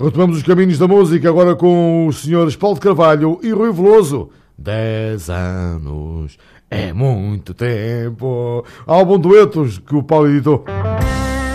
Continuamos os caminhos da música agora com os senhores Paulo de Carvalho e Rui Veloso. 10 anos é muito tempo. Álbum duetos que o Paulo editou.